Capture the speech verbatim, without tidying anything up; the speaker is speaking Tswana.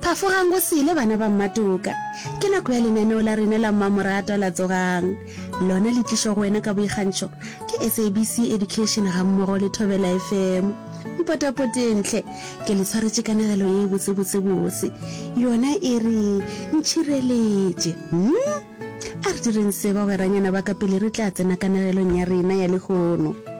phafogang go sele bana ba mmatoka ke nako ya lenaneo la rena la mmamoratwa la tsogang lona le tlišo go wena ka boikgantšho ke S A B C Education ga mmogo le Thobela F M. Mpotapotentle ke le tshwaretse kanegelo ye botsebotsebose yona e re ntšhireletše. hmm? A re direng se ba gweranyana ba ka pele re tla tsena kanegelong ya rena ya lekgono.